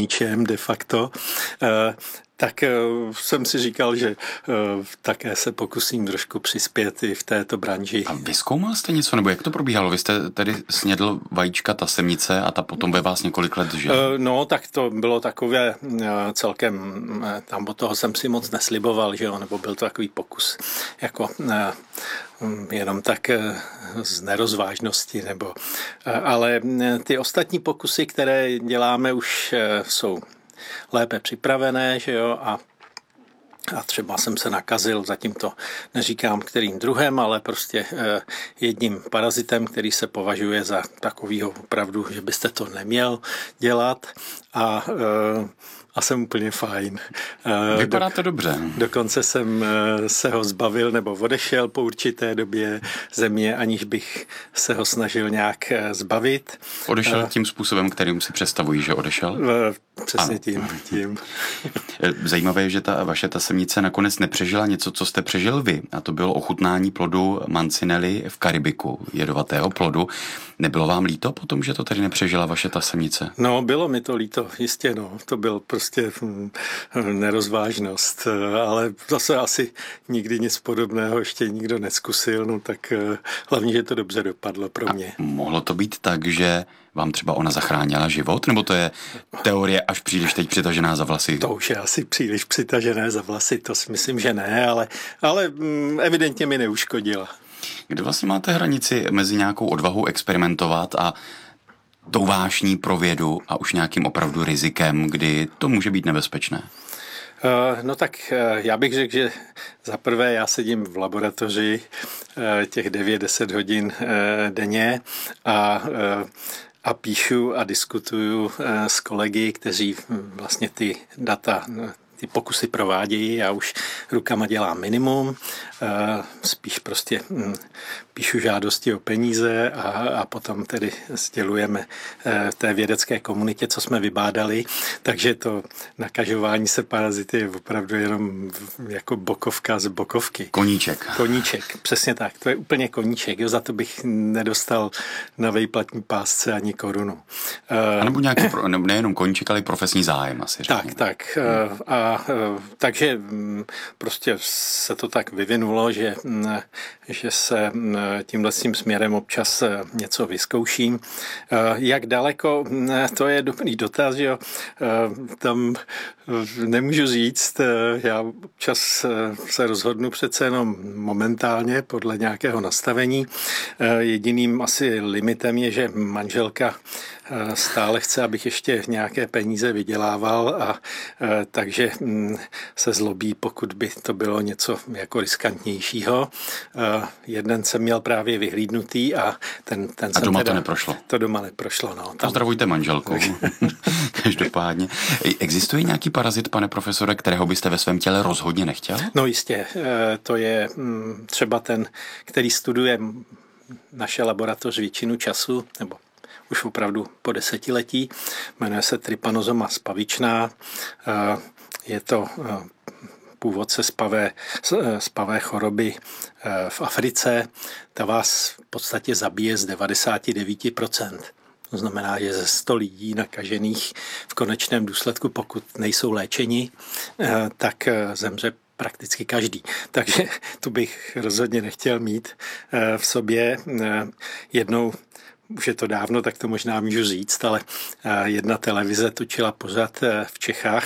ničem de facto, tak jsem si říkal, že také se pokusím trošku přispět i v této branži. A vyzkoumal jste něco, nebo jak to probíhalo? Vy jste tedy snědl vajíčka tasemnice a ta potom ve vás několik let žila? No, tak to bylo takové celkem, tam od toho jsem si moc nesliboval, že jo, nebo byl to takový pokus, jako jenom tak z nerozvážnosti, nebo, ale ty ostatní pokusy, které děláme, už jsou lépe připravené, že jo, a třeba jsem se nakazil, zatím to neříkám kterým druhem, ale prostě jedním parazitem, který se považuje za takovýho opravdu, že byste to neměl dělat a jsem úplně fajn. Vypadá to dobře. Dokonce jsem se ho zbavil nebo odešel po určité době ze mě, aniž bych se ho snažil nějak zbavit. Odešel tím způsobem, kterým si představují, že odešel? Přesně tím. Zajímavé je, že ta vaše tasemnice nakonec nepřežila něco, co jste přežil vy. A to bylo ochutnání plodu mancinely v Karibiku, jedovatého plodu. Nebylo vám líto potom, že to tady nepřežila vaše tasemnice? No, bylo mi to líto, jistě, no. To byl prostě nerozvážnost, ale zase asi nikdy nic podobného ještě nikdo neskusil, no tak hlavně, že to dobře dopadlo pro mě. A mohlo to být tak, že vám třeba ona zachránila život, nebo to je teorie až příliš teď přitažená za vlasy? To už je asi příliš přitažené za vlasy, to si myslím, že ne, ale evidentně mi neuškodila. Kde vlastně máte hranici mezi nějakou odvahou experimentovat a tou vášní pro vědu a už nějakým opravdu rizikem, kdy to může být nebezpečné? No tak já bych řekl, že za prvé já sedím v laboratoři těch 9-10 hodin denně a píšu a diskutuju s kolegy, kteří vlastně ty data, ty pokusy provádějí. Já už rukama dělám minimum, spíš prostě píšu žádosti o peníze a potom tedy sdělujeme té vědecké komunitě, co jsme vybádali. Takže to nakažování se parazity je opravdu jenom jako bokovka z bokovky. Koníček, přesně tak. To je úplně koníček. Jo, za to bych nedostal na vejplatní pásce ani korunu. A nebo nějaký, nejenom koníček, ale i profesní zájem asi. Tak. Takže prostě se to tak vyvinulo, že se tímhle tím směrem občas něco vyzkouším. Jak daleko, to je dobrý dotaz, jo. Tam nemůžu říct, já občas se rozhodnu přece jenom momentálně podle nějakého nastavení. Jediným asi limitem je, že manželka stále chce, abych ještě nějaké peníze vydělával a takže se zlobí, pokud by to bylo něco jako riskantnějšího. Jeden jsem měl právě vyhlídnutý a ten a doma teda, to neprošlo? To doma neprošlo, no. Pozdravujte manželku. Každopádně. Existuje nějaký parazit, pane profesore, kterého byste ve svém těle rozhodně nechtěl? No jistě. To je třeba ten, který studuje naše laboratoř většinu času, nebo už opravdu po desetiletí. Jmenuje se Trypanosoma spavičná. Je to původce spavé choroby v Africe. Ta vás v podstatě zabije z 99%. To znamená, že ze 100 lidí nakažených v konečném důsledku, pokud nejsou léčeni, tak zemře prakticky každý. Takže tu bych rozhodně nechtěl mít v sobě. Jednou, už je to dávno, tak to možná můžu říct, ale jedna televize točila pořad v Čechách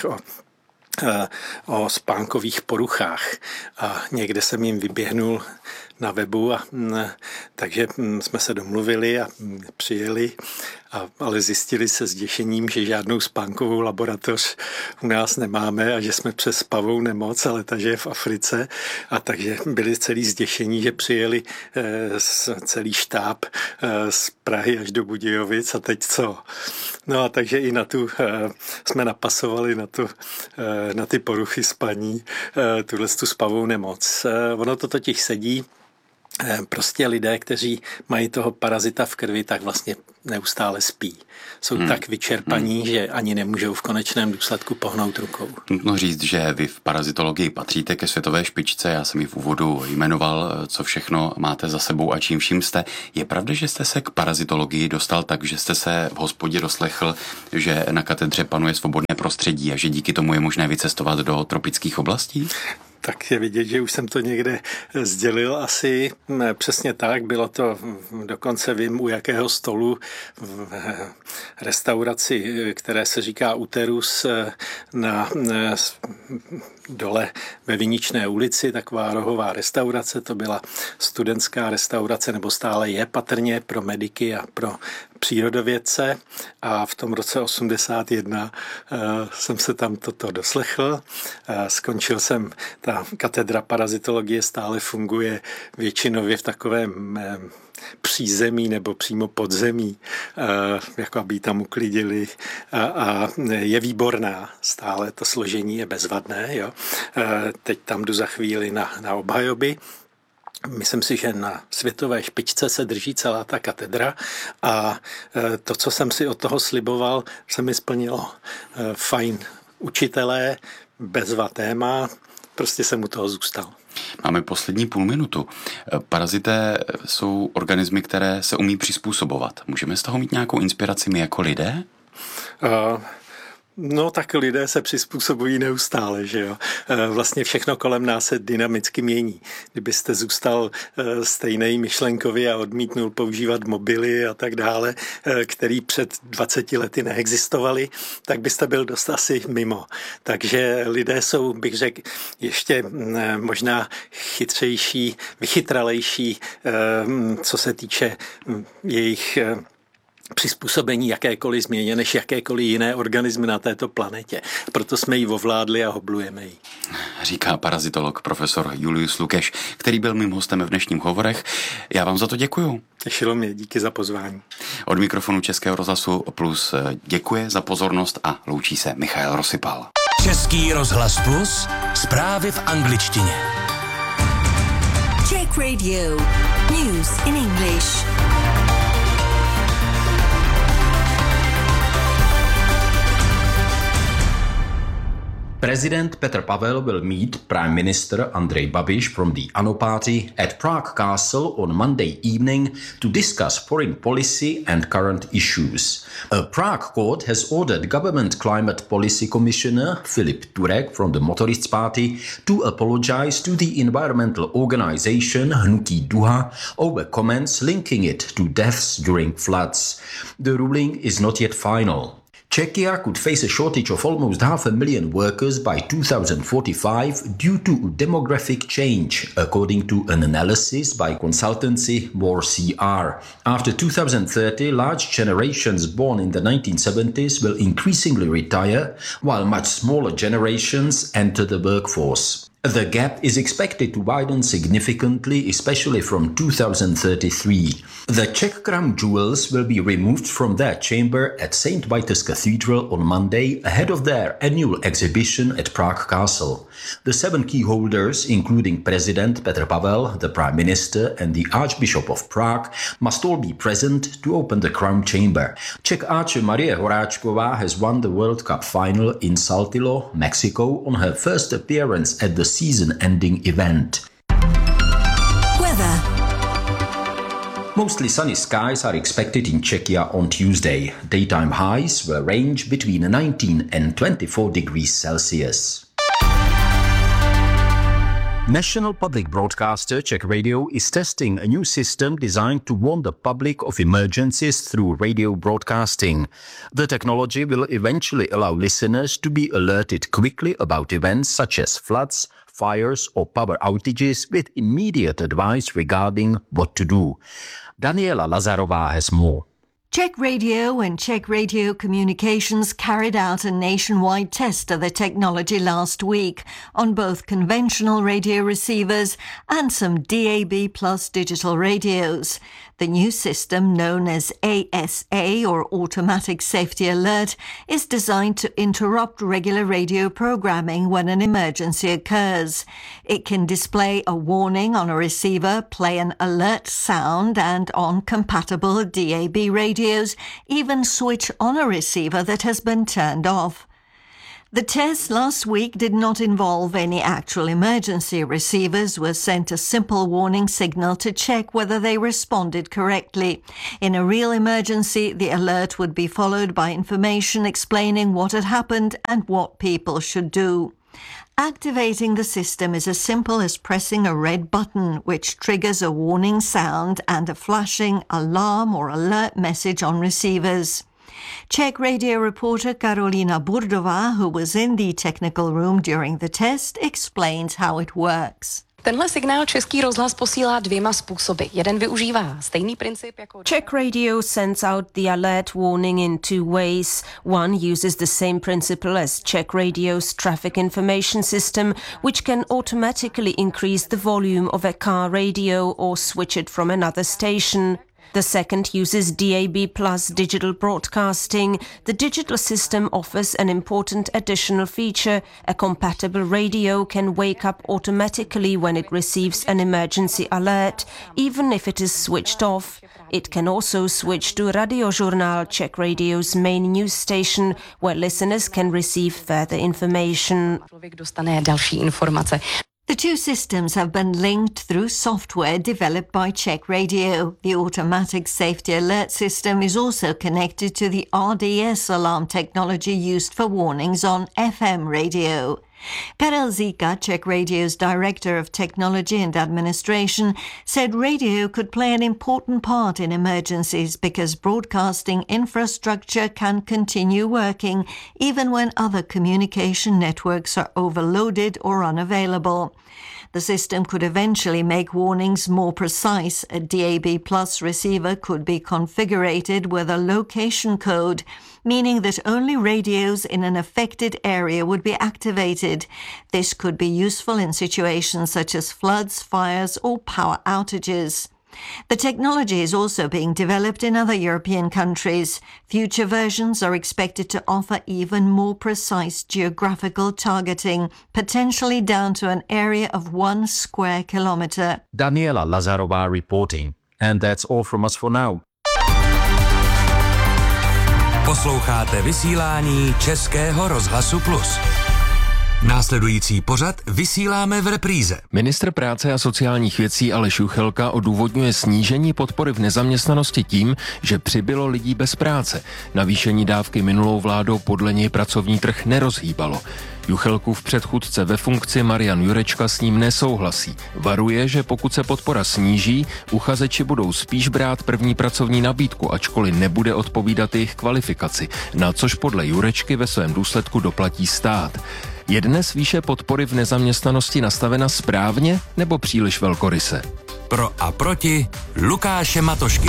o spánkových poruchách a někde jsem jim vyběhnul na webu, takže jsme se domluvili a přijeli, ale zjistili se zděšením, že žádnou spánkovou laboratoř u nás nemáme a že jsme přes spavou nemoc, ale ta, že je v Africe, a takže byli celý zděšení, že přijeli celý štáb z Prahy až do Budějovic a teď co? No a takže i na tu jsme napasovali na ty poruchy spaní, tu spavou nemoc. Ono to totiž sedí prostě lidé, kteří mají toho parazita v krvi, tak vlastně neustále spí. Jsou tak vyčerpaní, že ani nemůžou v konečném důsledku pohnout rukou. Nutno říct, že vy v parazitologii patříte ke světové špičce. Já jsem ji v úvodu jmenoval, co všechno máte za sebou a čím vším jste. Je pravda, že jste se k parazitologii dostal tak, že jste se v hospodě doslechl, že na katedře panuje svobodné prostředí a že díky tomu je možné vycestovat do tropických oblastí? Tak je vidět, že už jsem to někde sdělil asi přesně tak. Bylo to, dokonce vím, u jakého stolu v restauraci, které se říká Uterus dole ve Viničné ulici, taková rohová restaurace, to byla studentská restaurace, nebo stále je patrně pro mediky a pro přírodovědce a v tom roce 81 jsem se tam toto doslechl. Skončil jsem, ta katedra parazitologie stále funguje většinově v takovém přízemí nebo přímo podzemí, jako aby tam uklidili a je výborná stále, to složení je bezvadné. Jo. Teď tam jdu za chvíli na obhajoby. Myslím si, že na světové špičce se drží celá ta katedra a to, co jsem si od toho sliboval, se mi splnilo. Fajn učitelé, bezva téma, prostě jsem u toho zůstal. Máme poslední půl minutu. Parazité jsou organismy, které se umí přizpůsobovat. Můžeme z toho mít nějakou inspiraci my jako lidé? No tak lidé se přizpůsobují neustále, že jo. Vlastně všechno kolem nás se dynamicky mění. Kdybyste zůstal stejnej myšlenkově a odmítnul používat mobily a tak dále, který před 20 lety neexistovaly, tak byste byl dost asi mimo. Takže lidé jsou, bych řekl, ještě možná chytřejší, vychytralejší, co se týče jejich přizpůsobení jakékoliv změně než jakékoliv jiné organismy na této planetě. Proto jsme ji ovládli a hoblujeme ji. Říká parazitolog profesor Julius Lukeš, který byl mým hostem v dnešních hovorech. Já vám za to děkuju. Těšilo mě, díky za pozvání. Od mikrofonu Českého rozhlasu Plus děkuje za pozornost a loučí se Michael Rosypal. Český rozhlas Plus, zprávy v angličtině. Czech Radio, news in English. President Petr Pavel will meet Prime Minister Andrej Babiš from the ANO party at Prague Castle on Monday evening to discuss foreign policy and current issues. A Prague court has ordered Government Climate Policy Commissioner Filip Turek from the Motorists Party to apologize to the environmental organization Hnutí Duha over comments linking it to deaths during floods. The ruling is not yet final. Czechia could face a shortage of almost 500,000 workers by 2045 due to demographic change, according to an analysis by consultancy MoreCR. After 2030, large generations born in the 1970s will increasingly retire, while much smaller generations enter the workforce. The gap is expected to widen significantly, especially from 2033. The Czech crown jewels will be removed from their chamber at St. Vitus Cathedral on Monday ahead of their annual exhibition at Prague Castle. The 7 key holders, including President Petr Pavel, the Prime Minister and the Archbishop of Prague, must all be present to open the crown chamber. Czech archer Marie Horáčková has won the World Cup final in Saltillo, Mexico, on her first appearance at the season-ending event. Weather. Mostly sunny skies are expected in Czechia on Tuesday. Daytime highs will range between 19 and 24 degrees Celsius. National Public Broadcaster Czech Radio is testing a new system designed to warn the public of emergencies through radio broadcasting. The technology will eventually allow listeners to be alerted quickly about events such as floods, fires or power outages with immediate advice regarding what to do. Daniela Lazarová has more. Czech Radio and Czech Radio Communications carried out a nationwide test of the technology last week on both conventional radio receivers and some DAB+ digital radios. The new system, known as ASA, or Automatic Safety Alert, is designed to interrupt regular radio programming when an emergency occurs. It can display a warning on a receiver, play an alert sound, and on compatible DAB radios, even switch on a receiver that has been turned off. The test last week did not involve any actual emergency. Receivers were sent a simple warning signal to check whether they responded correctly. In a real emergency, the alert would be followed by information explaining what had happened and what people should do. Activating the system is as simple as pressing a red button, which triggers a warning sound and a flashing alarm or alert message on receivers. Czech radio reporter Karolina Burdová, who was in the technical room during the test, explains how it works. Tenhle signál Český rozhlas posílá dvěma způsoby. Jeden využívá stejný princip jako Czech radio sends out the alert warning in two ways. One uses the same principle as Czech radio's traffic information system, which can automatically increase the volume of a car radio or switch it from another station. The second uses DAB plus digital broadcasting. The digital system offers an important additional feature. A compatible radio can wake up automatically when it receives an emergency alert, even if it is switched off. It can also switch to Radiožurnál, Czech radio's main news station, where listeners can receive further information. člověk dostane další informace. The two systems have been linked through software developed by Czech Radio. The automatic safety alert system is also connected to the RDS alarm technology used for warnings on FM radio. Karel Zika, Czech Radio's Director of Technology and Administration, said radio could play an important part in emergencies because broadcasting infrastructure can continue working even when other communication networks are overloaded or unavailable. The system could eventually make warnings more precise. A DAB Plus receiver could be configured with a location code, meaning that only radios in an affected area would be activated. This could be useful in situations such as floods, fires, or power outages. The technology is also being developed in other European countries. Future versions are expected to offer even more precise geographical targeting, potentially down to an area of 1 square kilometre. Daniela Lazarová reporting. And that's all from us for now. Posloucháte vysílání Českého rozhlasu Plus. Následující pořad vysíláme v repríze. Ministr práce a sociálních věcí Aleš Juchelka odůvodňuje snížení podpory v nezaměstnanosti tím, že přibylo lidí bez práce. Navýšení dávky minulou vládou podle něj pracovní trh nerozhýbalo. Juchelkův předchůdce ve funkci Marian Jurečka s ním nesouhlasí. Varuje, že pokud se podpora sníží, uchazeči budou spíš brát první pracovní nabídku, ačkoliv nebude odpovídat jejich kvalifikaci, na což podle Jurečky ve svém důsledku doplatí stát. Je dnes výše podpory v nezaměstnanosti nastavena správně nebo příliš velkoryse? Pro a proti Lukáše Matošky.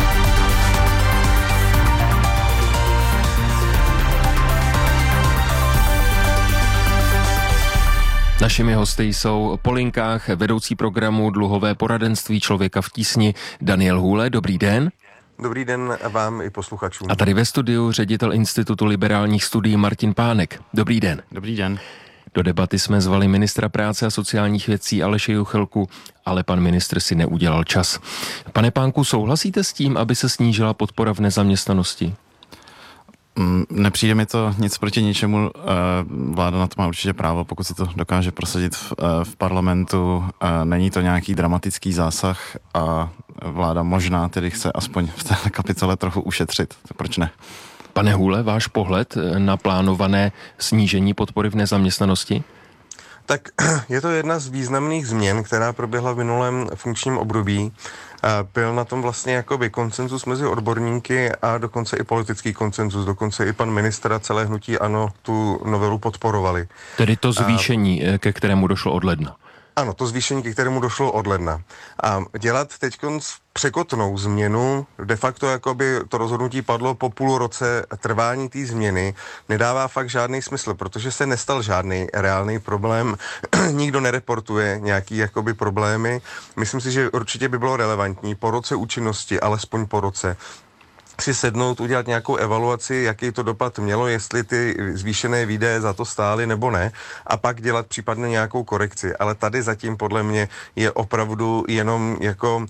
Našimi hosty jsou po linkách vedoucí programu Dluhové poradenství Člověka v tísni Daniel Hůle. Dobrý den. Dobrý den vám i posluchačům. A tady ve studiu ředitel Institutu liberálních studií Martin Pánek. Dobrý den. Dobrý den. Do debaty jsme zvali ministra práce a sociálních věcí Aleše Juchelku, ale pan ministr si neudělal čas. Pane Pánku, souhlasíte s tím, aby se snížila podpora v nezaměstnanosti? Nepřijde mi to nic proti ničemu. Vláda na to má určitě právo, pokud si to dokáže prosadit v parlamentu. Není to nějaký dramatický zásah a vláda možná tedy chce aspoň v té kapitole trochu ušetřit. Proč ne? Pane Hůle, váš pohled na plánované snížení podpory v nezaměstnanosti? Tak je to jedna z významných změn, která proběhla v minulém funkčním období. Byl na tom vlastně jakoby konsenzus mezi odborníky a dokonce i politický konsenzus. Dokonce i pan ministr a celé hnutí ANO tu novelu podporovali. Tedy to zvýšení, ke kterému došlo od ledna. Ano, to zvýšení, ke kterému došlo od ledna. A dělat teď překotnou změnu, de facto jakoby to rozhodnutí padlo po půl roce trvání té změny, nedává fakt žádný smysl, protože se nestal žádný reálný problém, nikdo nereportuje nějaký jakoby problémy. Myslím si, že určitě by bylo relevantní po roce účinnosti, alespoň po roce, si sednout, udělat nějakou evaluaci, jaký to dopad mělo, jestli ty zvýšené výdaje za to stály nebo ne, a pak dělat případně nějakou korekci. Ale tady zatím podle mě je opravdu jenom jako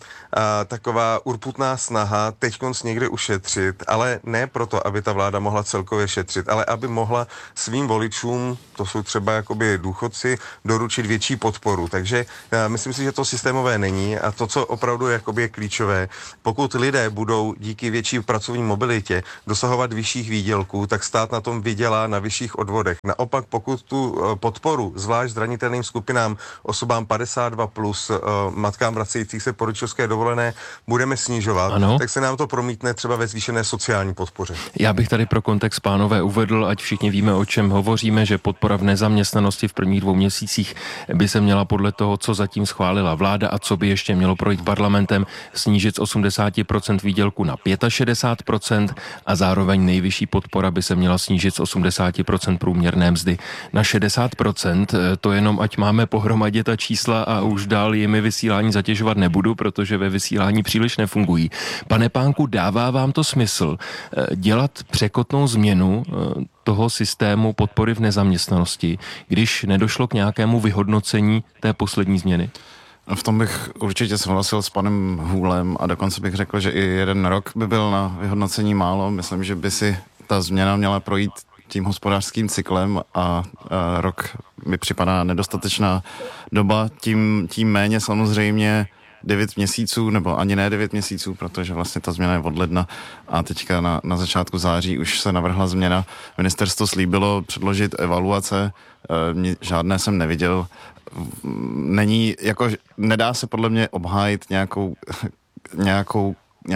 taková urputná snaha teďkonc někde ušetřit, ale ne proto, aby ta vláda mohla celkově šetřit, ale aby mohla svým voličům, to jsou třeba jakoby důchodci, doručit větší podporu. Takže myslím si, že to systémové není a to, co opravdu jakoby je klíčové, pokud lidé budou díky větší pracovní mobilitě dosahovat vyšších výdělků, tak stát na tom vydělá na vyšších odvodech. Naopak, pokud tu podporu zvlášť zranitelným skupinám, osobám 52 plus, matkám vracejících se po rodičovské dovolené budeme snižovat, tak se nám to promítne třeba ve zvýšené sociální podpoře. Já bych tady pro kontext, pánové, uvedl, ať všichni víme, o čem hovoříme, že podpora v nezaměstnanosti v prvních 2 měsících by se měla podle toho, co zatím schválila vláda a co by ještě mělo projít parlamentem, snížit z 80% výdělku na 65% a zároveň nejvyšší podpora by se měla snížit z 80% průměrné mzdy na 60%. To jenom, ať máme pohromadě ta čísla a už dál jimi vysílání zatěžovat nebudu, protože ve vysílání příliš nefungují. Pane Pánku, dává vám to smysl dělat překotnou změnu toho systému podpory v nezaměstnanosti, když nedošlo k nějakému vyhodnocení té poslední změny? V tom bych určitě souhlasil s panem Hůlem a dokonce bych řekl, že i 1 rok by byl na vyhodnocení málo. Myslím, že by si ta změna měla projít tím hospodářským cyklem a rok mi připadá nedostatečná doba. Tím méně samozřejmě 9 měsíců, nebo ani ne 9 měsíců, protože vlastně ta změna je od ledna a teďka na začátku září už se navrhla změna. Ministerstvo slíbilo předložit evaluace, žádné jsem neviděl. Nedá se podle mě obhájit nějakou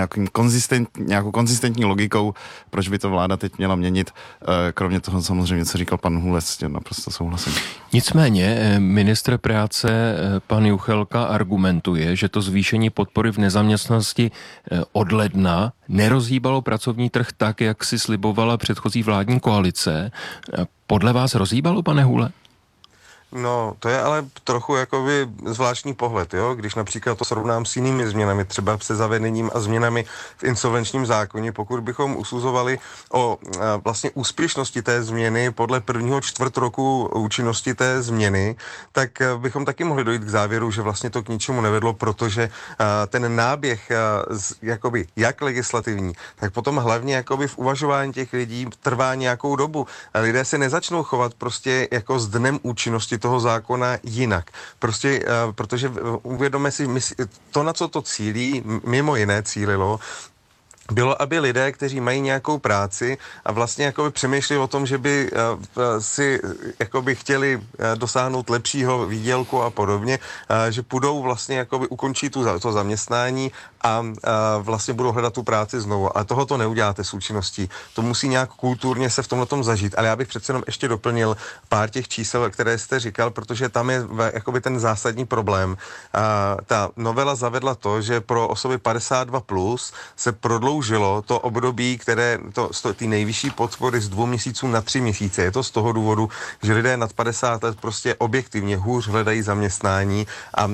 konzistentní logikou, proč by to vláda teď měla měnit. Kromě toho samozřejmě, co říkal pan Hůlec, naprosto souhlasím. Nicméně ministr práce pan Juchelka argumentuje, že to zvýšení podpory v nezaměstnanosti od ledna nerozhýbalo pracovní trh tak, jak si slibovala předchozí vládní koalice. Podle vás rozhýbalo, pane Hůle? No, to je ale trochu jakoby zvláštní pohled, jo? Když například to srovnám s jinými změnami, třeba se zavedením a změnami v insolvenčním zákoně, pokud bychom usuzovali o vlastně úspěšnosti té změny podle prvního čtvrtroku účinnosti té změny, tak bychom taky mohli dojít k závěru, že vlastně to k ničemu nevedlo, protože ten náběh jakoby jak legislativní, tak potom hlavně jakoby v uvažování těch lidí trvá nějakou dobu. Lidé se nezačnou chovat prostě jako s dnem účinnosti toho zákona jinak. Prostě, protože uvědomme si, to, na co to cílí, mimo jiné cílilo, bylo, aby lidé, kteří mají nějakou práci a vlastně jakoby přemýšleli o tom, že by si jakoby chtěli dosáhnout lepšího výdělku a podobně, že půjdou vlastně jakoby ukončí to zaměstnání a vlastně budou hledat tu práci znovu. A toho to neuděláte s účinností. To musí nějak kulturně se v tomhletom zažít. Ale já bych přece jenom ještě doplnil pár těch čísel, které jste říkal, protože tam je jakoby ten zásadní problém. Ta novela zavedla to, že pro osoby 52 plus se prodloužilo to období, které ty nejvyšší podpory z 2 měsíců na 3 měsíce. Je to z toho důvodu, že lidé nad 50 let prostě objektivně hůř hledají zaměstnání a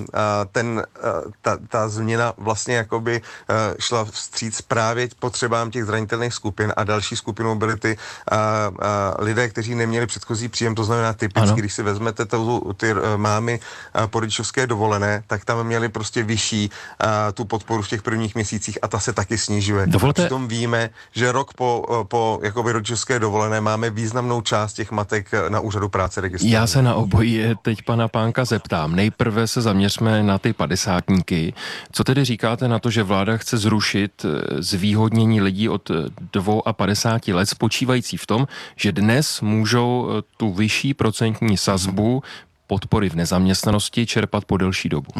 ta změna vlastně jakoby šla vstříc právě potřebám těch zranitelných skupin a další skupinou byly ty lidé, kteří neměli předchozí příjem, to znamená typicky, když si vezmete ty mámy po rodičovské dovolené, tak tam měli prostě vyšší tu podporu v těch prvních měsících a ta se taky snižuje. Přitom víme, že rok po jakoby rodičovské dovolené máme významnou část těch matek na úřadu práce registrovaných. Já se na obojí teď pana Pánka zeptám. Nejprve se zaměřme na ty padesátníky. Co tedy říkáte na to, že vláda chce zrušit zvýhodnění lidí od 52 let, spočívající v tom, že dnes můžou tu vyšší procentní sazbu podpory v nezaměstnanosti čerpat po delší dobu?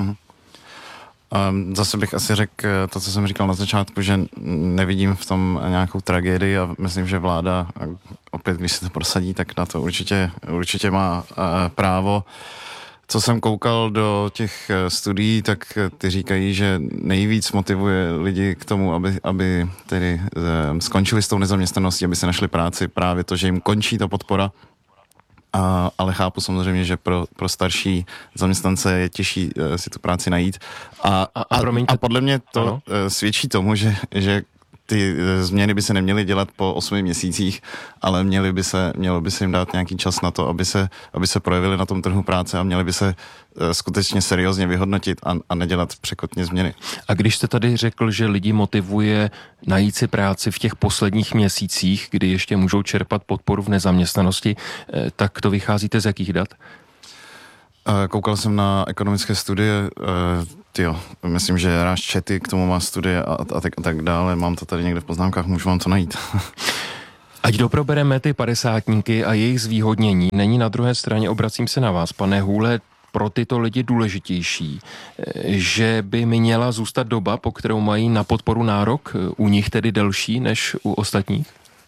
Zase bych asi řekl to, co jsem říkal na začátku, že nevidím v tom nějakou tragédii a myslím, že vláda, opět když se to prosadí, tak na to určitě má právo. Co jsem koukal do těch studií, tak ty říkají, že nejvíc motivuje lidi k tomu, aby tedy skončili s tou nezaměstnaností, aby se našli práci, právě to, že jim končí ta podpora. Ale chápu samozřejmě, že pro starší zaměstnance je těžší si tu práci najít. A podle mě to svědčí tomu, že ty změny by se neměly dělat po 8 měsících, ale mělo by se jim dát nějaký čas na to, aby se projevili na tom trhu práce a měli by se skutečně seriózně vyhodnotit a nedělat překotně změny. A když jste tady řekl, že lidi motivuje najít si práci v těch posledních měsících, kdy ještě můžou čerpat podporu v nezaměstnanosti, tak to vycházíte z jakých dat? Koukal jsem na ekonomické studie, myslím, že Ráš Čety k tomu má studie a tak dále, mám to tady někde v poznámkách, můžu vám to najít. Ať doprobereme ty padesátníky a jejich zvýhodnění, není na druhé straně, obracím se na vás, pane Hůle, pro tyto lidi důležitější, že by měla zůstat doba, po kterou mají na podporu nárok, u nich tedy delší než u ostatních?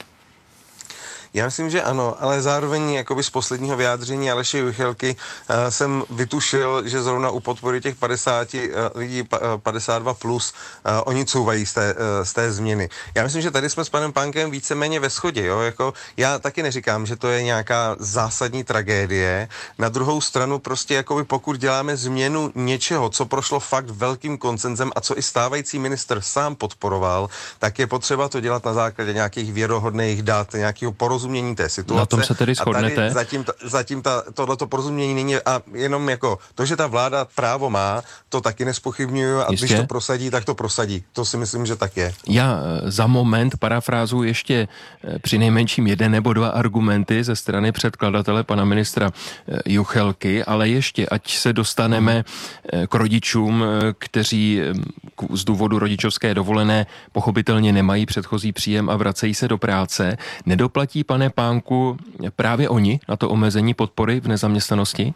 Já myslím, že ano, ale zároveň jakoby z posledního vyjádření Aleše Juchelky jsem vytušil, že zrovna u podpory těch 50 lidí 52 plus oni couvají z té změny. Já myslím, že tady jsme s panem Pánkem víceméně ve shodě, jo? Jako, já taky neříkám, že to je nějaká zásadní tragédie. Na druhou stranu prostě jakoby pokud děláme změnu něčeho, co prošlo fakt velkým konsenzem a co i stávající ministr sám podporoval, tak je potřeba to dělat na základě nějakých věrohodných dat, nějakého porozumění té situace. Na tom se tedy shodnete? A tady zatím tohleto porozumění není a jenom jako to, že ta vláda právo má, to taky nespochybňuju a když to prosadí, tak to prosadí. To si myslím, že tak je. Já za moment parafrázuji ještě přinejmenším 1 nebo 2 argumenty ze strany předkladatele pana ministra Juchelky, ale ještě, ať se dostaneme k rodičům, kteří z důvodu rodičovské dovolené pochopitelně nemají předchozí příjem a vracejí se do práce. Nedoplatí, pane Pánku, právě oni na to omezení podpory v nezaměstnanosti?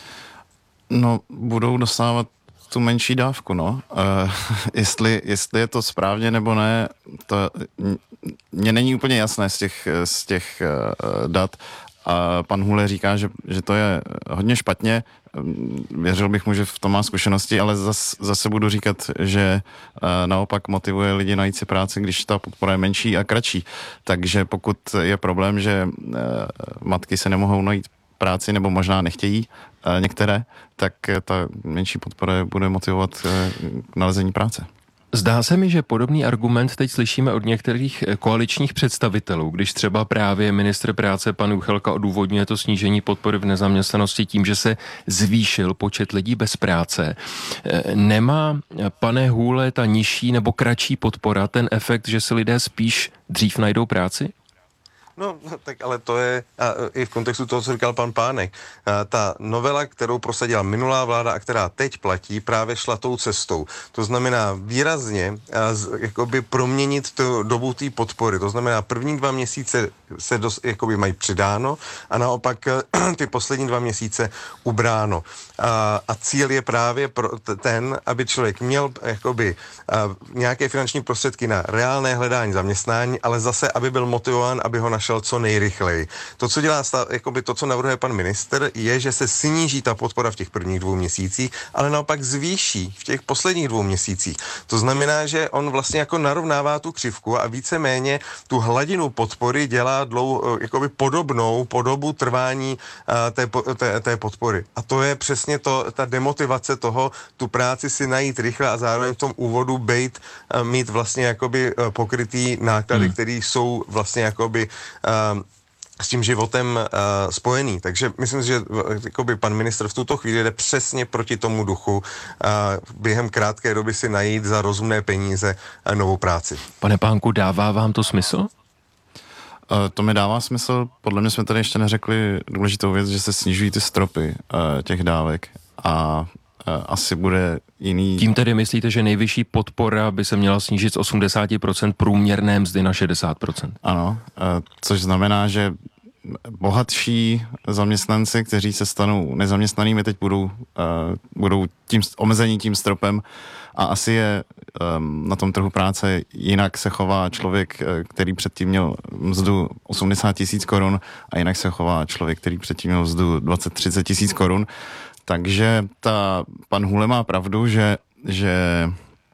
No, budou dostávat tu menší dávku, no. Jestli je to správně nebo ne, to mně není úplně jasné z těch dat. A pan Hůle říká, že to je hodně špatně. Věřil bych mu, že v tom má zkušenosti, ale zase budu říkat, že naopak motivuje lidi najít si práci, když ta podpora je menší a kratší. Takže pokud je problém, že matky se nemohou najít práci nebo možná nechtějí některé, tak ta menší podpora bude motivovat k nalezení práce. Zdá se mi, že podobný argument teď slyšíme od některých koaličních představitelů, když třeba právě ministr práce pan Juchelka odůvodňuje to snížení podpory v nezaměstnanosti tím, že se zvýšil počet lidí bez práce. Nemá, pane Hůle, ta nižší nebo kratší podpora ten efekt, že si lidé spíš dřív najdou práci? No, tak ale to je i v kontextu toho, co říkal pan Pánek. Ta novela, kterou prosadila minulá vláda a která teď platí, právě šla tou cestou. To znamená výrazně jakoby proměnit tu dobu té podpory. To znamená první 2 měsíce se jakoby mají přidáno a naopak ty poslední 2 měsíce ubráno. A cíl je právě ten, aby člověk měl jakoby nějaké finanční prostředky na reálné hledání zaměstnání, ale zase, aby byl motivován, aby ho našel co nejrychleji. To, co dělá, jakoby to, co navrhuje pan ministr, je, že se sníží ta podpora v těch prvních 2 měsících, ale naopak zvýší v těch posledních 2 měsících. To znamená, že on vlastně jako narovnává tu křivku a víceméně tu hladinu podpory dělá jakoby podobnou po dobu trvání té podpory. A to je přesně ta demotivace toho, tu práci si najít rychle a zároveň v tom úvodu mít vlastně jakoby pokrytý náklady, které jsou vlastně jakoby s tím životem spojený. Takže myslím, že jakoby pan ministr v tuto chvíli jde přesně proti tomu duchu během krátké doby si najít za rozumné peníze novou práci. Pane Pánku, dává vám to smysl? To mi dává smysl. Podle mě jsme tady ještě neřekli důležitou věc, že se snižují ty stropy těch dávek a asi bude jiný... Tím tedy myslíte, že nejvyšší podpora by se měla snížit z 80% průměrné mzdy na 60%? Ano, což znamená, že bohatší zaměstnanci, kteří se stanou nezaměstnanými, teď budou omezení tím stropem a asi je na tom trhu práce jinak se chová člověk, který předtím měl mzdu 80 000 korun a jinak se chová člověk, který předtím měl mzdu 20-30 000 korun. Takže pan Hůle má pravdu, že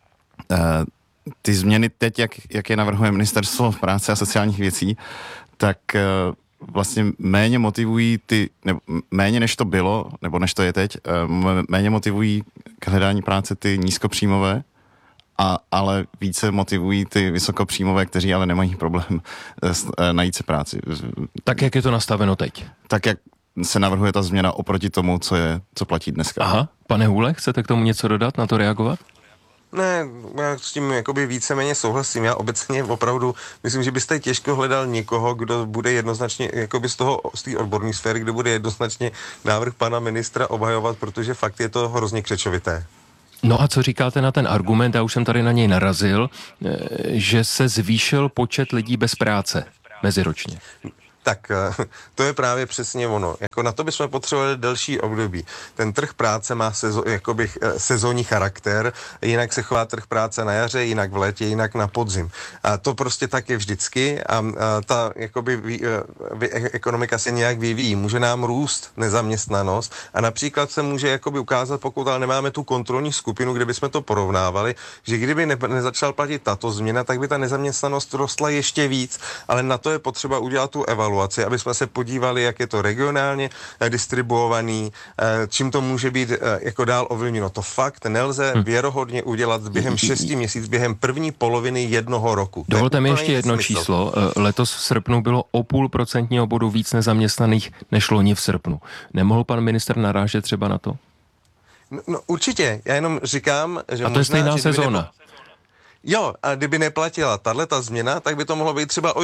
ty změny teď, jak je navrhuje Ministerstvo práce a sociálních věcí, tak vlastně méně motivují méně než to bylo, nebo než to je teď, méně motivují k hledání práce ty nízkopříjmové, ale více motivují ty vysokopříjmové, kteří ale nemají problém najít si práci. Tak jak je to nastaveno teď? Tak jak se navrhuje ta změna oproti tomu, co platí dneska. Aha, pane Hůle, chcete k tomu něco dodat, na to reagovat? Ne, já s tím jakoby víceméně souhlasím. Já obecně opravdu myslím, že byste těžko hledal někoho, kdo bude jednoznačně, jakoby z té odborné sféry, kdo bude jednoznačně návrh pana ministra obhajovat, protože fakt je to hrozně křečovité. No a co říkáte na ten argument, já už jsem tady na něj narazil, že se zvýšil počet lidí bez práce meziročně? Tak to je právě přesně ono. Jako na to bychom potřebovali delší období. Ten trh práce má sezónní charakter, jinak se chová trh práce na jaře, jinak v létě, jinak na podzim. A to prostě tak je vždycky a ta ekonomika se nějak vyvíjí. Může nám růst nezaměstnanost a například se může ukázat, pokud ale nemáme tu kontrolní skupinu, kde bychom to porovnávali, že kdyby nezačal platit tato změna, tak by ta nezaměstnanost rostla ještě víc, ale na to je potřeba udělat tu evaluaci, aby jsme se podívali, jak je to regionálně distribuovaný, čím to může být jako dál ovlivněno. To fakt nelze věrohodně udělat během 6 měsíců, během první poloviny jednoho roku. Dovolte mi ještě jedno číslo. Letos v srpnu bylo o 0,5% bodu víc nezaměstnaných než loni v srpnu. Nemohl pan ministr narážet třeba na to? No určitě. Já jenom říkám, že a to je stejná sezóna. Jo, a kdyby neplatila tato změna, tak by to mohlo být třeba o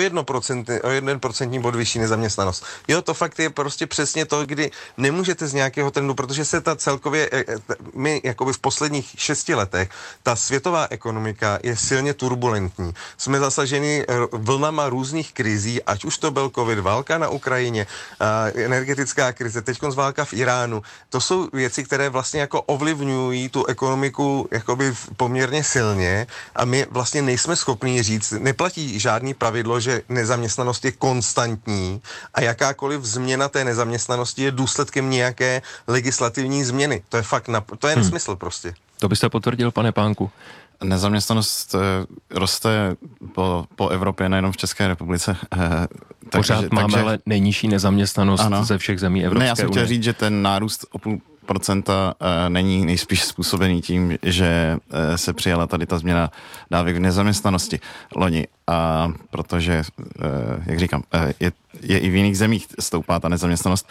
1% bod vyšší nezaměstnanost. Jo, to fakt je prostě přesně to, kdy nemůžete z nějakého trendu, protože se ta celkově, my jakoby v posledních 6 letech, ta světová ekonomika je silně turbulentní. Jsme zasaženi vlnama různých krizí, ať už to byl covid, válka na Ukrajině, energetická krize, teďkonc válka v Iránu. To jsou věci, které vlastně jako ovlivňují tu ekonomiku jakoby poměrně silně a my vlastně nejsme schopní říct, neplatí žádný pravidlo, že nezaměstnanost je konstantní a jakákoliv změna té nezaměstnanosti je důsledkem nějaké legislativní změny. To je fakt, to je nesmysl prostě. To byste potvrdil, pane Pánku? Nezaměstnanost roste po Evropě, nejenom v České republice. Pořád máme ale nejnižší nezaměstnanost ze všech zemí Evropské unie. Já jsem chtěl říct, že ten nárůst o 0,5% není nejspíš způsobený tím, že se přijala tady ta změna dávek v nezaměstnanosti loni. A protože, jak říkám, je i v jiných zemích stoupá ta nezaměstnanost.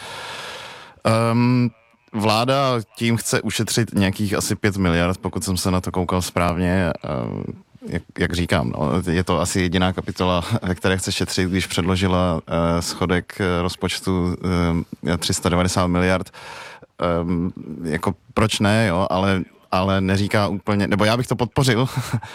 Vláda tím chce ušetřit nějakých asi 5 miliard, pokud jsem se na to koukal správně. Jak říkám, je to asi jediná kapitola, ve které chce šetřit, když předložila schodek rozpočtu 390 miliard. Jako proč ne, jo, ale neříká úplně, nebo já bych to podpořil,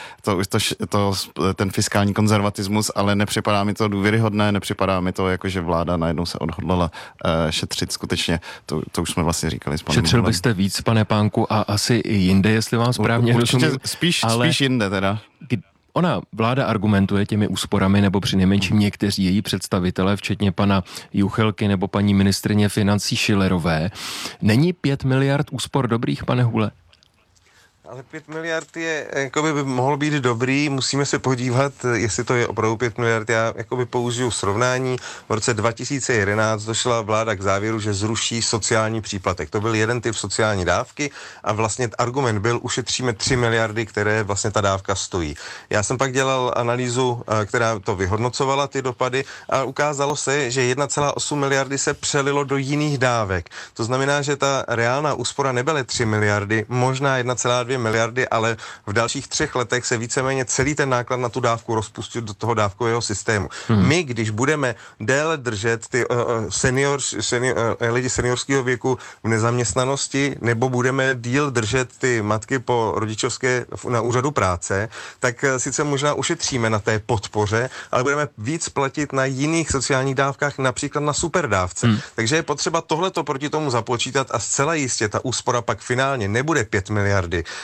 ten fiskální konzervatismus, ale nepřipadá mi to důvěryhodné, nepřipadá mi to jako, že vláda najednou se odhodlala šetřit skutečně, to už jsme vlastně říkali. Šetřil byste víc, pane Pánku, a asi i jinde, jestli vám správně rozumím. Spíš jinde teda. Ona, vláda argumentuje těmi úsporami, nebo přinejmenším někteří její představitelé, včetně pana Juchelky nebo paní ministryně financí Schillerové. Není 5 miliard úspor dobrých, pane Hůle? Ale 5 miliard je, jakoby by mohl být dobrý, musíme se podívat, jestli to je opravdu 5 miliard. Já jakoby použiju srovnání. V roce 2011 došla vláda k závěru, že zruší sociální příplatek. To byl jeden typ sociální dávky a vlastně argument byl, ušetříme 3 miliardy, které vlastně ta dávka stojí. Já jsem pak dělal analýzu, která to vyhodnocovala, ty dopady, a ukázalo se, že 1,8 miliardy se přelilo do jiných dávek. To znamená, že ta reálná úspora nebyly 3 miliardy, možná 1,2 miliardy, ale v dalších 3 letech se víceméně celý ten náklad na tu dávku rozpustit do toho dávkového systému. My, když budeme déle držet ty lidi seniorského věku v nezaměstnanosti, nebo budeme díl držet ty matky po rodičovské na úřadu práce, tak sice možná ušetříme na té podpoře, ale budeme víc platit na jiných sociálních dávkách, například na superdávce. Takže je potřeba tohleto proti tomu započítat a zcela jistě ta úspora pak finálně nebude 5 miliardy,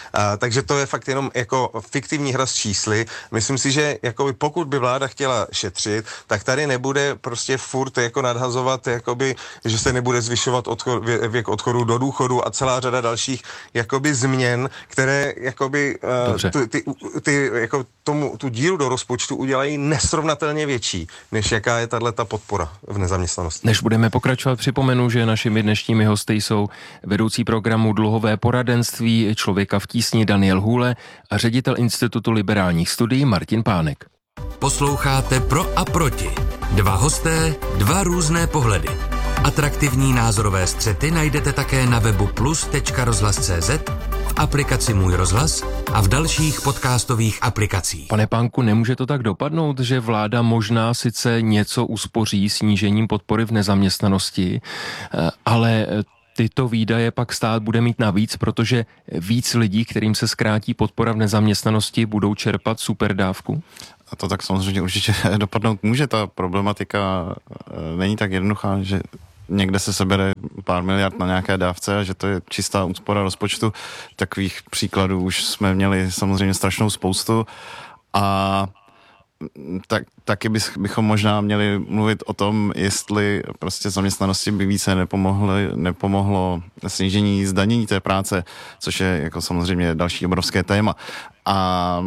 Takže to je fakt jenom jako fiktivní hra s čísly. Myslím si, že jakoby pokud by vláda chtěla šetřit, tak tady nebude prostě furt jako nadhazovat, jakoby, že se nebude zvyšovat věk odchodu do důchodu a celá řada dalších jakoby změn, které jakoby jako tu díru do rozpočtu udělají nesrovnatelně větší, než jaká je tato podpora v nezaměstnanosti. Než budeme pokračovat, připomenu, že našimi dnešními hosty jsou vedoucí programu Dluhové poradenství Člověka v tísni Daniel Hůle a ředitel Institutu liberálních studií Martin Pánek. Posloucháte Pro a proti. Dva hosté, dva různé pohledy. Atraktivní názorové střety najdete také na webu plus.rozhlas.cz, v aplikaci Můj rozhlas a v dalších podcastových aplikacích. Pane Pánku, nemůže to tak dopadnout, že vláda možná sice něco uspoří snížením podpory v nezaměstnanosti, ale tyto výdaje pak stát bude mít navíc, protože víc lidí, kterým se zkrátí podpora v nezaměstnanosti, budou čerpat superdávku? A to tak samozřejmě určitě dopadnout může. Ta problematika není tak jednoduchá, že někde se sebere pár miliard na nějaké dávce a že to je čistá úspora rozpočtu. Takových příkladů už jsme měli samozřejmě strašnou spoustu a taky bychom možná měli mluvit o tom, jestli prostě zaměstnanosti by více nepomohlo snížení zdanění té práce, což je jako samozřejmě další obrovské téma. A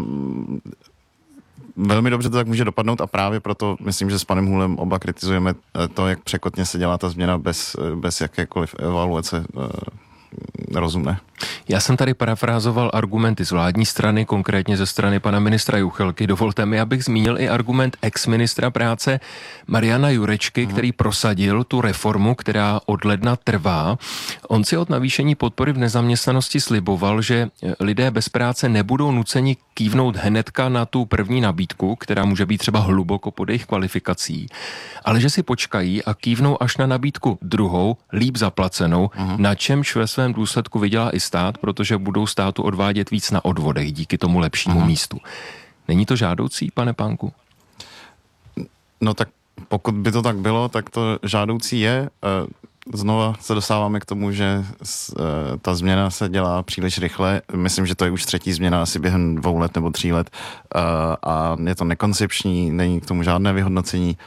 velmi dobře to tak může dopadnout a právě proto myslím, že s panem Hůlem oba kritizujeme to, jak překotně se dělá ta změna bez jakékoliv evaluace rozumné. Já jsem tady parafrázoval argumenty z vládní strany, konkrétně ze strany pana ministra Juchelky. Dovolte mi, abych zmínil i argument ex-ministra práce Mariana Jurečky, který prosadil tu reformu, která od ledna trvá. On si od navýšení podpory v nezaměstnanosti sliboval, že lidé bez práce nebudou nuceni kývnout hnedka na tu první nabídku, která může být třeba hluboko pod jejich kvalifikací, ale že si počkají a kývnou až na nabídku druhou, líp zaplacenou, na čemž ve svém důsledku vydělá i stát, protože budou státu odvádět víc na odvodech díky tomu lepšímu místu. Není to žádoucí, pane Pánku? No tak pokud by to tak bylo, tak to žádoucí je. Znova se dostáváme k tomu, že ta změna se dělá příliš rychle. Myslím, že to je už třetí změna asi během 2 let nebo 3 let a je to nekoncepční, není k tomu žádné vyhodnocení.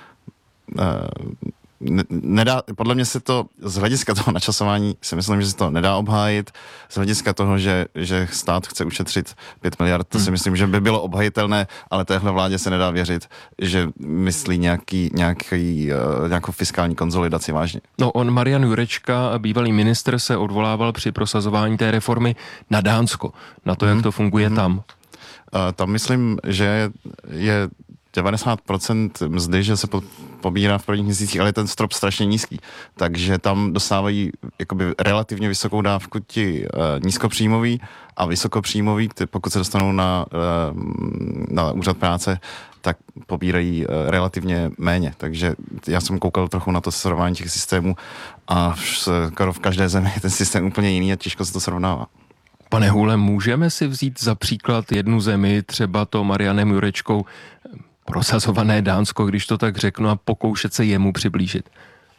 Podle mě se to z hlediska toho načasování si myslím, že se to nedá obhájit. Z hlediska toho, že stát chce ušetřit 5 miliard, to si myslím, že by bylo obhajitelné, ale téhle vládě se nedá věřit, že myslí nějakou fiskální konsolidaci vážně. No, Marian Jurečka, bývalý ministr, se odvolával při prosazování té reformy na Dánsko, na to, jak to funguje tam. Tam myslím, že je 90% mzdy, že se pobírá v prvních měsících, ale je ten strop strašně nízký. Takže tam dostávají jakoby relativně vysokou dávku ti nízkopříjmoví a vysokopříjmoví, pokud se dostanou na úřad práce, tak pobírají relativně méně. Takže já jsem koukal trochu na to srovnání těch systémů a skoro v každé zemi je ten systém úplně jiný a těžko se to srovnává. Pane Hůle, můžeme si vzít za příklad jednu zemi, třeba to Marianem Jurečkou prosazované Dánsko, když to tak řeknu, a pokoušet se jemu přiblížit?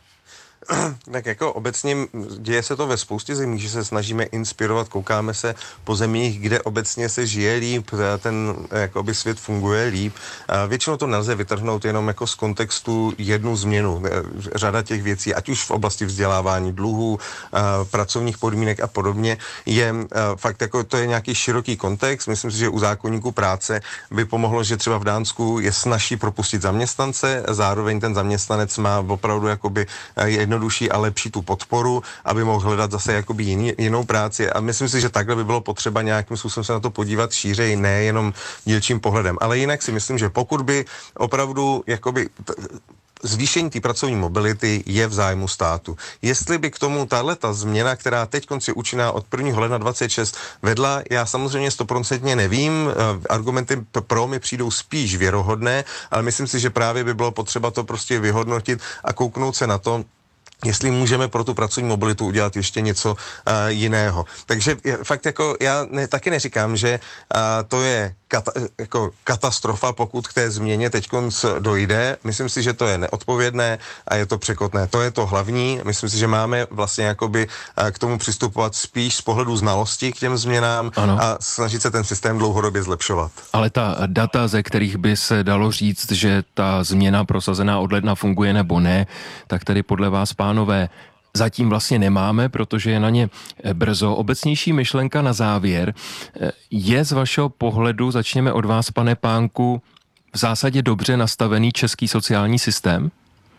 Tak jako obecně děje se to ve spoustě zemí, že se snažíme inspirovat, koukáme se po zemích, kde obecně se žije líp, ten jakoby svět funguje líp. Většinou to nelze vytrhnout jenom jako z kontextu jednu změnu. Řada těch věcí, ať už v oblasti vzdělávání, dluhů, pracovních podmínek a podobně, je fakt jako to je nějaký široký kontext. Myslím si, že u zákoníku práce by pomohlo, že třeba v Dánsku je snazší propustit zaměstnance, zároveň ten zaměstnanec má opravdu jakoby jednodušší a lepší tu podporu, aby mohl hledat zase jakoby jinou práci. A myslím si, že takhle by bylo potřeba nějakým způsobem se na to podívat šířeji, ne jenom dílčím pohledem. Ale jinak si myslím, že pokud by opravdu jakoby zvýšení té pracovní mobility je v zájmu státu. Jestli by k tomu tato změna, která teď konci účinná od 1. ledna 26 vedla, já samozřejmě 100% nevím, argumenty pro mi přijdou spíš věrohodné, ale myslím si, že právě by bylo potřeba to prostě vyhodnotit a kouknout se na to, jestli můžeme pro tu pracovní mobilitu udělat ještě něco jiného. Takže fakt jako já taky neříkám, že to je katastrofa, pokud k té změně teďkonc dojde. Myslím si, že to je neodpovědné a je to překotné. To je to hlavní. Myslím si, že máme vlastně jakoby k tomu přistupovat spíš z pohledu znalosti k těm změnám a snažit se ten systém dlouhodobě zlepšovat. Ale ta data, ze kterých by se dalo říct, že ta změna prosazená od ledna funguje nebo ne, tak tedy podle vás, pánové, zatím vlastně nemáme, protože je na ně brzo. Obecnější myšlenka na závěr. Je z vašeho pohledu, začněme od vás, pane Pánku, v zásadě dobře nastavený český sociální systém?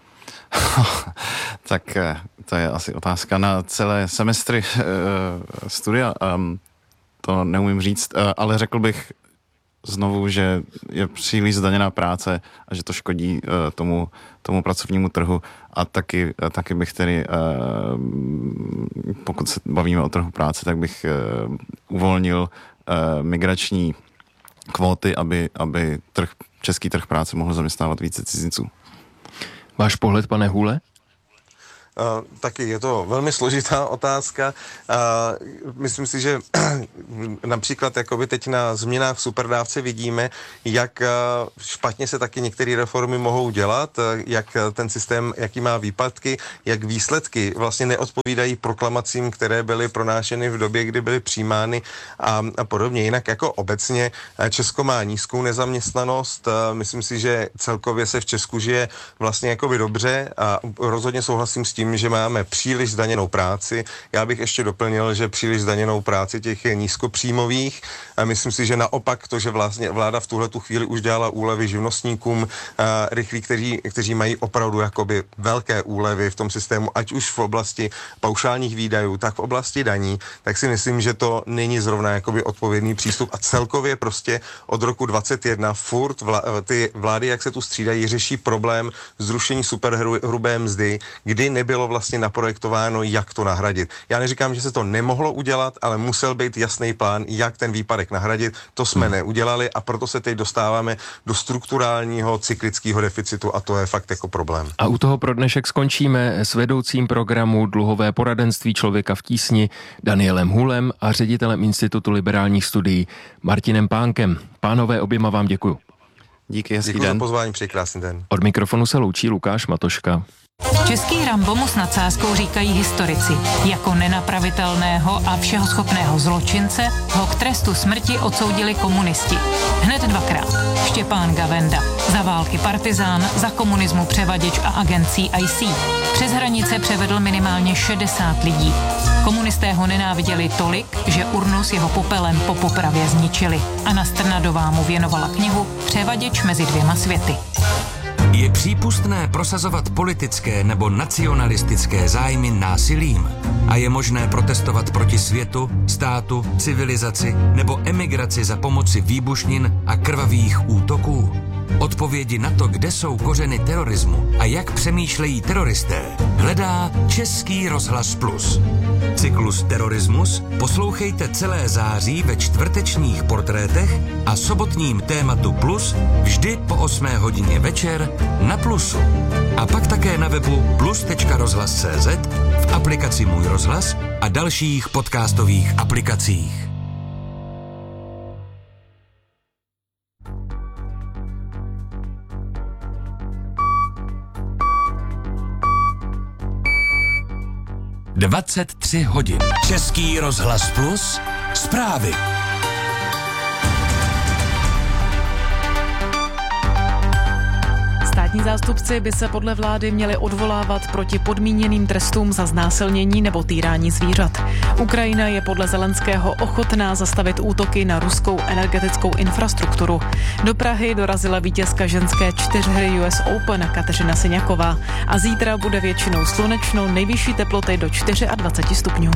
Tak to je asi otázka na celé semestry studia. To neumím říct, ale řekl bych znovu, že je příliš zdaněná práce a že to škodí tomu pracovnímu trhu a taky bych tedy, pokud se bavíme o trhu práce, tak bych uvolnil migrační kvóty, aby český trh práce mohl zaměstnávat více cizinců. Váš pohled, pane Hůle? Taky je to velmi složitá otázka. Myslím si, že například jakoby teď na změnách v superdávce vidíme, jak špatně se taky některé reformy mohou dělat, jak ten systém, jaký má výpadky, jak výsledky vlastně neodpovídají proklamacím, které byly pronášeny v době, kdy byly přijímány a podobně. Jinak jako obecně Česko má nízkou nezaměstnanost. Myslím si, že celkově se v Česku žije vlastně jakoby dobře a rozhodně souhlasím s tím, že máme příliš zdaněnou práci. Já bych ještě doplnil, že příliš zdaněnou práci těch nízkopříjmových. A myslím si, že naopak to, že vlastně vláda v tuhletu chvíli už dělala úlevy živnostníkům rychlí, kteří mají opravdu jakoby velké úlevy v tom systému, ať už v oblasti paušálních výdajů, tak v oblasti daní, tak si myslím, že to není zrovna jakoby odpovědný přístup a celkově prostě od roku 2021 furt ty vlády, jak se tu střídají, řeší problém zrušení superhrubé mzdy, kdy nebylo vlastně naprojektováno, jak to nahradit. Já neříkám, že se to nemohlo udělat, ale musel být jasný plán, jak ten výpadek nahradit. To jsme neudělali a proto se teď dostáváme do strukturálního cyklického deficitu a to je fakt jako problém. A u toho pro dnešek skončíme s vedoucím programu Dluhové poradenství Člověka v tísni Danielem Hůlem a ředitelem Institutu liberálních studií Martinem Pánkem. Pánové, oběma vám děkuju. Díky, hezký den. Děkuji za pozvání, přeji krásný den. Od mikrofonu se loučí Lukáš Matoška. Český Rambo mu s nadsázkou říkají historici. Jako nenapravitelného a všehoschopného zločince ho k trestu smrti odsoudili komunisti. Hned dvakrát. Štěpán Gavenda. Za války partizán, za komunismu převaděč a agent CIC. Přes hranice převedl minimálně 60 lidí. Komunisté ho nenáviděli tolik, že urnu s jeho popelem po popravě zničili. Anna Strnadová mu věnovala knihu Převaděč mezi dvěma světy. Je přípustné prosazovat politické nebo nacionalistické zájmy násilím a je možné protestovat proti světu, státu, civilizaci nebo emigraci za pomoci výbušnin a krvavých útoků? Odpovědi na to, kde jsou kořeny terorismu a jak přemýšlejí teroristé, hledá Český rozhlas Plus. Cyklus Terorismus poslouchejte celé září ve čtvrtečních portrétech a sobotním tématu Plus vždy po 8 hodině večer na Plusu. A pak také na webu plus.rozhlas.cz, v aplikaci Můj rozhlas a dalších podcastových aplikacích. – 23 hodin. Český rozhlas Plus. Zprávy. Státní zástupci by se podle vlády měli odvolávat proti podmíněným trestům za znásilnění nebo týrání zvířat. Ukrajina je podle Zelenského ochotná zastavit útoky na ruskou energetickou infrastrukturu. Do Prahy dorazila vítězka ženské 4hry US Open Kateřina Syňaková a zítra bude většinou slunečno, nejvyšší teploty do 24 stupňů.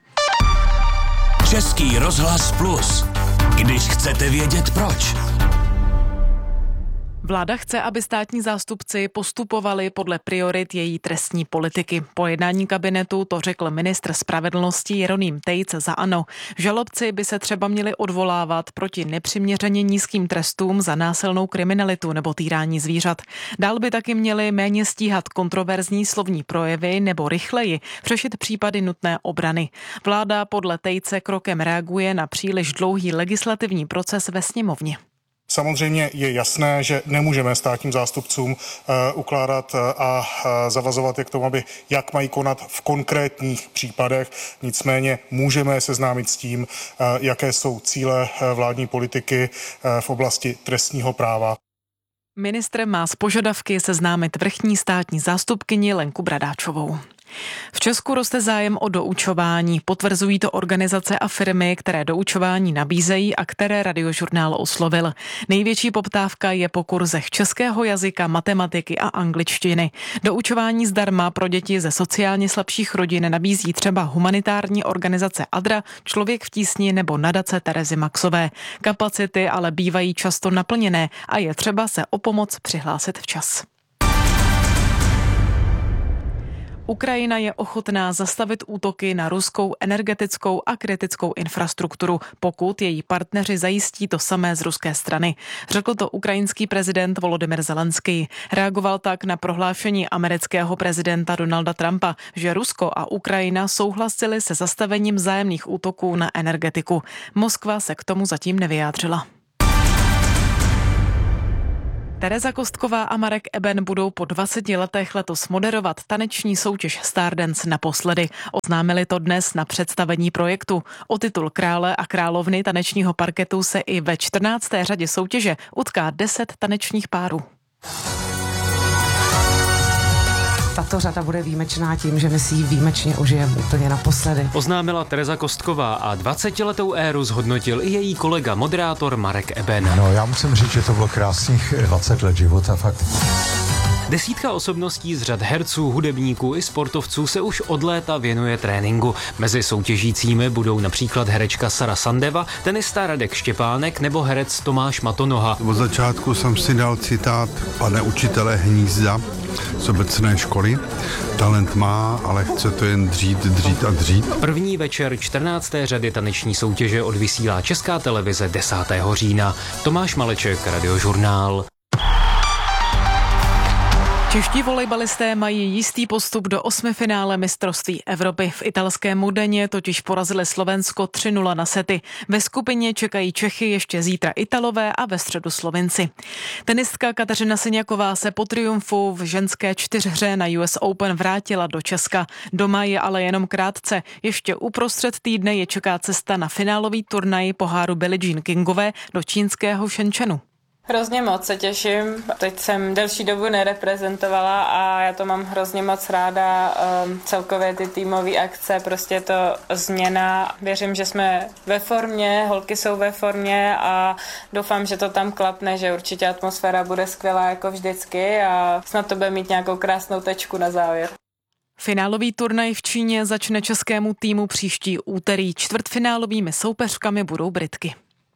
Český rozhlas Plus. Když chcete vědět proč. Vláda chce, aby státní zástupci postupovali podle priorit její trestní politiky. Po jednání kabinetu to řekl ministr spravedlnosti Jeroným Tejc za ANO. Žalobci by se třeba měli odvolávat proti nepřiměřeně nízkým trestům za násilnou kriminalitu nebo týrání zvířat. Dál by taky měli méně stíhat kontroverzní slovní projevy nebo rychleji řešit případy nutné obrany. Vláda podle Tejce krokem reaguje na příliš dlouhý legislativní proces ve sněmovně. Samozřejmě je jasné, že nemůžeme státním zástupcům ukládat a zavazovat je k tomu, aby jak mají konat v konkrétních případech. Nicméně můžeme seznámit s tím, jaké jsou cíle vládní politiky v oblasti trestního práva. Ministr má z požadavky seznámit vrchní státní zástupkyni Lenku Bradáčovou. V Česku roste zájem o doučování, potvrzují to organizace a firmy, které doučování nabízejí a které Radiožurnál oslovil. Největší poptávka je po kurzech českého jazyka, matematiky a angličtiny. Doučování zdarma pro děti ze sociálně slabších rodin nabízí třeba humanitární organizace ADRA, Člověk v tísni nebo nadace Terezy Maxové. Kapacity ale bývají často naplněné a je třeba se o pomoc přihlásit včas. Ukrajina je ochotná zastavit útoky na ruskou energetickou a kritickou infrastrukturu, pokud její partneři zajistí to samé z ruské strany. Řekl to ukrajinský prezident Volodymyr Zelenský. Reagoval tak na prohlášení amerického prezidenta Donalda Trumpa, že Rusko a Ukrajina souhlasili se zastavením vzájemných útoků na energetiku. Moskva se k tomu zatím nevyjádřila. Tereza Kostková a Marek Eben budou po 20 letech letos moderovat taneční soutěž Stardance naposledy. Oznámili to dnes na představení projektu. O titul krále a královny tanečního parketu se i ve 14. řadě soutěže utká 10 tanečních párů. Tato řada bude výjimečná tím, že my si ji výjimečně užijeme úplně naposledy. Oznámila Tereza Kostková a 20letou éru zhodnotil i její kolega moderátor Marek Eben. No, já musím říct, že to bylo krásných 20 let života, fakt. Desítka osobností z řad herců, hudebníků i sportovců se už od léta věnuje tréninku. Mezi soutěžícími budou například herečka Sara Sandeva, tenista Radek Štěpánek nebo herec Tomáš Matonoha. Od začátku jsem si dal citát pane učitele Hnízda z obecné školy. Talent má, ale chce to jen dřít a dřít. První večer 14. řady taneční soutěže odvysílá Česká televize 10. října. Tomáš Maleček, Radiožurnál. Čeští volejbalisté mají jistý postup do 8finále mistrovství Evropy. V italském Modeně totiž porazili Slovensko 3-0 na sety. Ve skupině čekají Čechy ještě zítra Italové a ve středu Slovinci. Tenistka Kateřina Syňaková se po triumfu v ženské 4hře na US Open vrátila do Česka. Doma je ale jenom krátce. Ještě uprostřed týdne je čeká cesta na finálový turnaj poháru Billie Jean Kingové do čínského Shenzhenu. Hrozně moc se těším. Teď jsem delší dobu nereprezentovala a já to mám hrozně moc ráda. Celkově ty týmové akce, prostě je to změna. Věřím, že jsme ve formě, holky jsou ve formě a doufám, že to tam klapne, že určitě atmosféra bude skvělá jako vždycky a snad to bude mít nějakou krásnou tečku na závěr. Finálový turnaj v Číně začne českému týmu příští úterý. Čtvrtfinálovými soupeřkami budou Britky.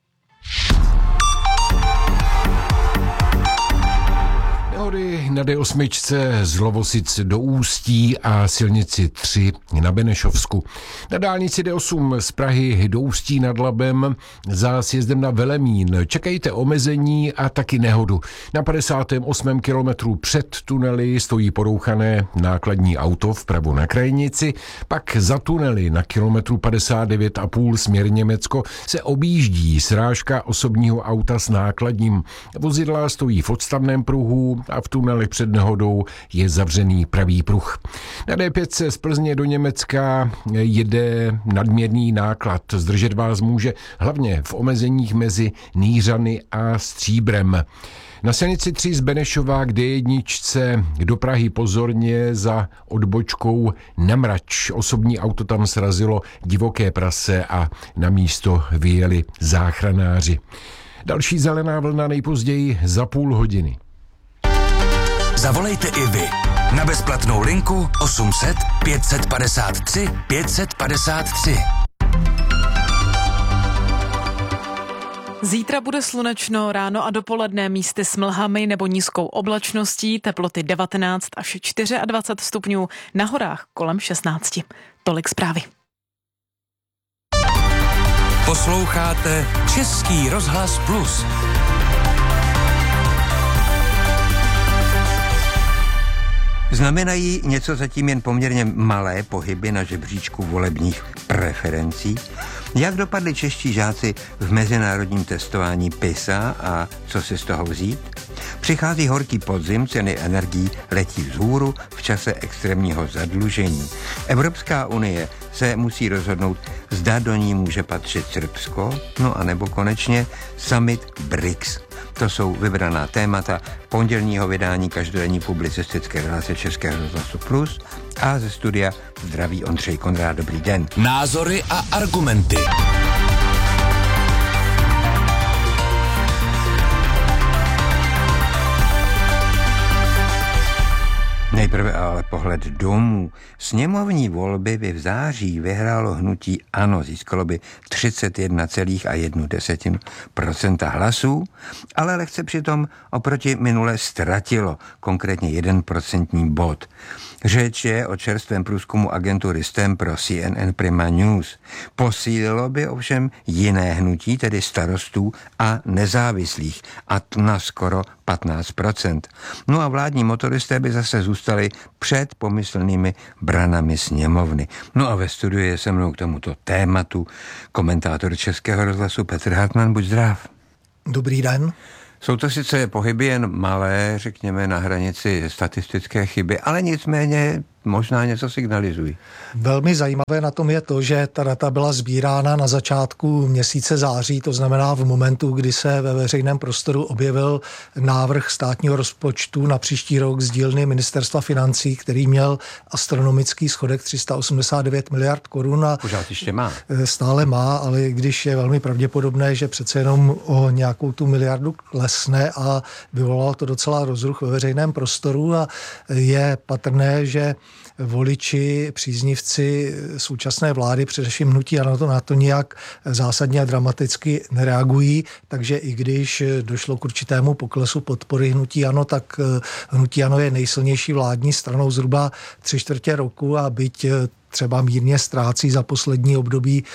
Nehody na D8 z Lovosic do Ústí a silnici 3 na Benešovsku. Na dálnici D8 z Prahy do Ústí nad Labem za sjezdem na Velemín. Čekejte omezení a taky nehodu. Na 58. kilometru před tunely stojí porouchané nákladní auto vpravo na krajnici, pak za tunely na kilometru 59,5 směr Německo se objíždí srážka osobního auta s nákladním. Vozidla stojí v odstavném pruhu a v tuneli před nehodou je zavřený pravý pruh. Na D5 z Plzně do Německa jede nadměrný náklad. Zdržet vás může hlavně v omezeních mezi Nýřany a Stříbrem. Na silnici 3 z Benešova k D1 do Prahy pozorně za odbočkou na Mrač. Osobní auto tam srazilo divoké prase a na místo vyjeli záchranáři. Další zelená vlna nejpozději za půl hodiny. Zavolejte i vy na bezplatnou linku 800 553 553. Zítra bude slunečno, ráno a dopoledne místy s mlhami nebo nízkou oblačností, teploty 19 až 24 stupňů, na horách kolem 16. Tolik zprávy. Posloucháte Český rozhlas Plus. Znamenají něco zatím jen poměrně malé pohyby na žebříčku volebních preferencí? Jak dopadli čeští žáci v mezinárodním testování PISA a co si z toho vzít? Přichází horký podzim, ceny energií letí vzhůru v čase extrémního zadlužení. Evropská unie se musí rozhodnout, zda do ní může patřit Srbsko, no a nebo konečně summit BRICS. To jsou vybraná témata pondělního vydání každodenní publicistické relace Českého rozhlasu Plus a ze studia zdraví Ondřej Konrád. Dobrý den. Názory a argumenty. Nejprve ale pohled domů. Sněmovní volby by v září vyhrálo hnutí ANO, získalo by 31,1% hlasů, ale lehce přitom oproti minule ztratilo, konkrétně 1% bod. Řeč je o čerstvém průzkumu agentury STEM pro CNN Prima News. Posílilo by ovšem jiné hnutí, tedy starostů a nezávislých, a na skoro 15%. No a vládní motoristé by zase zůstali před pomyslnými branami sněmovny. No a ve studiu je se mnou k tomuto tématu komentátor Českého rozhlasu Petr Hartmann. Buď zdrav. Dobrý den. Jsou to sice pohyby jen malé, řekněme na hranici statistické chyby, ale nicméně možná něco signalizují. Velmi zajímavé na tom je to, že ta data byla sbírána na začátku měsíce září, to znamená v momentu, kdy se ve veřejném prostoru objevil návrh státního rozpočtu na příští rok z dílny Ministerstva financí, který měl astronomický schodek 389 miliard korun. Pořád ještě má. Stále má, ale když je velmi pravděpodobné, že přece jenom o nějakou tu miliardu klesne a vyvolalo to docela rozruch ve veřejném prostoru a je patrné, že voliči, příznivci současné vlády, především hnutí ANO, na to nijak zásadně a dramaticky nereagují, takže i když došlo k určitému poklesu podpory hnutí ANO, tak hnutí ANO je nejsilnější vládní stranou zhruba 3/4 roku a byť třeba mírně ztrácí za poslední období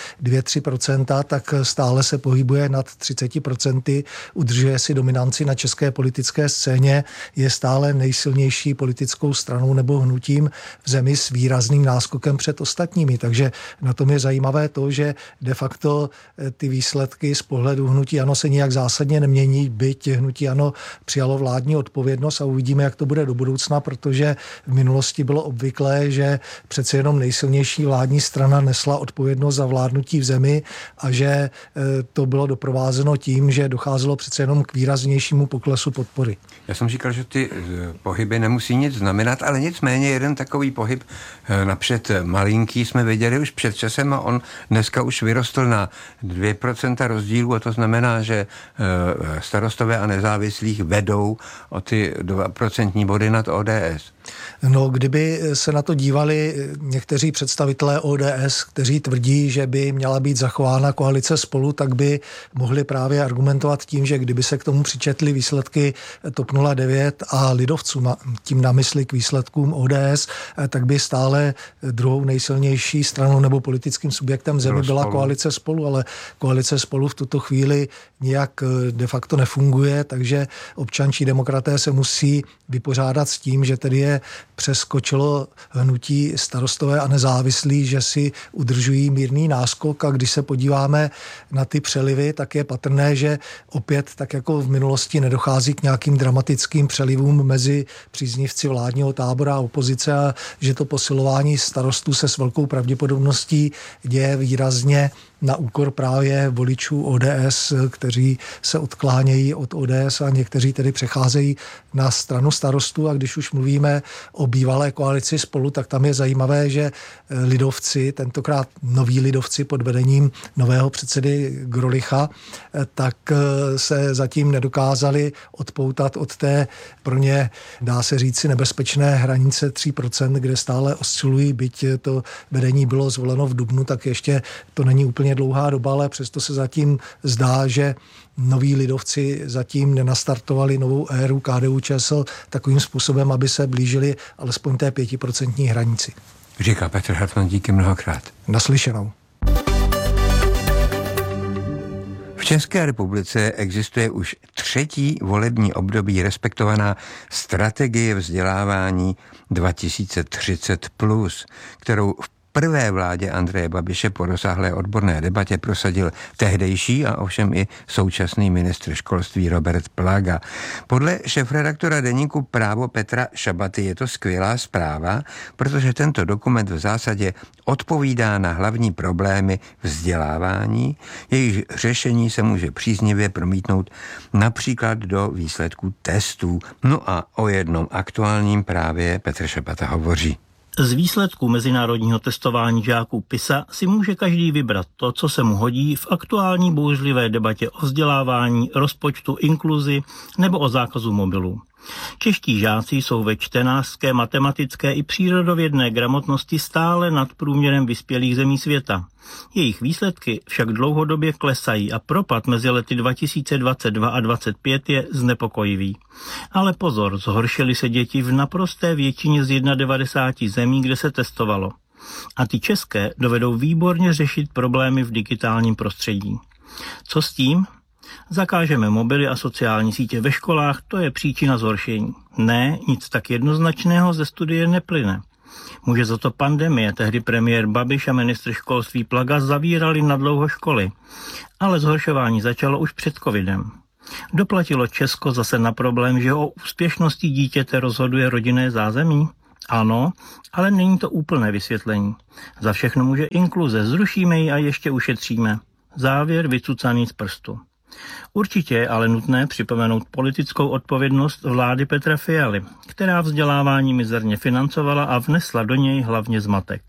2-3%, tak stále se pohybuje nad 30%, udržuje si dominanci na české politické scéně, je stále nejsilnější politickou stranou nebo hnutím v zemi s výrazným náskokem před ostatními. Takže na tom je zajímavé to, že de facto ty výsledky z pohledu hnutí ANO se nijak zásadně nemění, byť hnutí ANO přijalo vládní odpovědnost a uvidíme, jak to bude do budoucna, protože v minulosti bylo obvyklé, že přece jenom nejsilnější vládní strana nesla odpovědnost za vládnutí v zemi a že to bylo doprovázeno tím, že docházelo přece jenom k výraznějšímu poklesu podpory. Já jsem říkal, že ty pohyby nemusí nic znamenat, ale nicméně jeden takový pohyb napřed malinký jsme viděli už před časem a on dneska už vyrostl na 2% rozdílu a to znamená, že starostové a nezávislých vedou o ty 2% body nad ODS. No, kdyby se na to dívali někteří představitelé ODS, kteří tvrdí, že by měla být zachována koalice Spolu, tak by mohli právě argumentovat tím, že kdyby se k tomu přičetly výsledky TOP 09 a lidovců, tím na mysli k výsledkům ODS, tak by stále druhou nejsilnější stranou nebo politickým subjektem v zemi byla koalice Spolu, ale koalice Spolu v tuto chvíli nijak de facto nefunguje, takže občanští demokraté se musí vypořádat s tím, že tedy je přeskočilo hnutí Starostové a nezávislí, že si udržují mírný náskok a když se podíváme na ty přelivy, tak je patrné, že opět tak jako v minulosti nedochází k nějakým dramatickým přelivům mezi příznivci vládního tábora a opozice a že to posilování starostů se s velkou pravděpodobností děje výrazně na úkor právě voličů ODS, kteří se odklánějí od ODS a někteří tedy přecházejí na stranu starostů. A když už mluvíme o bývalé koalici Spolu, tak tam je zajímavé, že lidovci, tentokrát noví lidovci pod vedením nového předsedy Grolicha, tak se zatím nedokázali odpoutat od té pro ně, dá se říci, nebezpečné hranice 3%, kde stále oscilují, byť to vedení bylo zvoleno v dubnu, tak ještě to není úplně úplně dlouhá doba, ale přesto se zatím zdá, že noví lidovci zatím nenastartovali novou éru KDU-ČSL takovým způsobem, aby se blížili alespoň té 5% hranici. Říká Petr Hartmann, díky mnohokrát. Naslyšenou. V České republice existuje už 3. volební období respektovaná strategie vzdělávání 2030+, kterou v prvé vládě Andreje Babiše po rozsáhlé odborné debatě prosadil tehdejší a ovšem i současný ministr školství Robert Plaga. Podle šéfredaktora deníku Právo Petra Šabaty je to skvělá zpráva, protože tento dokument v zásadě odpovídá na hlavní problémy vzdělávání, jejichž řešení se může příznivě promítnout například do výsledků testů. No a o jednom aktuálním právě Petr Šabata hovoří. Z výsledků mezinárodního testování žáků PISA si může každý vybrat to, co se mu hodí v aktuální bouřlivé debatě o vzdělávání, rozpočtu, inkluzi nebo o zákazu mobilů. Čeští žáci jsou ve čtenářské, matematické i přírodovědné gramotnosti stále nad průměrem vyspělých zemí světa. Jejich výsledky však dlouhodobě klesají a propad mezi lety 2022 a 2025 je znepokojivý. Ale pozor, zhoršily se děti v naprosté většině z 91 zemí, kde se testovalo. A ty české dovedou výborně řešit problémy v digitálním prostředí. Co s tím? Zakážeme mobily a sociální sítě ve školách, to je příčina zhoršení. Ne, nic tak jednoznačného ze studie neplyne. Může za to pandemie, tehdy premiér Babiš a ministr školství Plaga zavírali nadlouho školy. Ale zhoršování začalo už před covidem. Doplatilo Česko zase na problém, že o úspěšnosti dítěte rozhoduje rodinné zázemí? Ano, ale není to úplné vysvětlení. Za všechno může inkluze, zrušíme ji a ještě ušetříme. Závěr vycucaný z prstu. Určitě je ale nutné připomenout politickou odpovědnost vlády Petra Fialy, která vzdělávání mizerně financovala a vnesla do něj hlavně zmatek.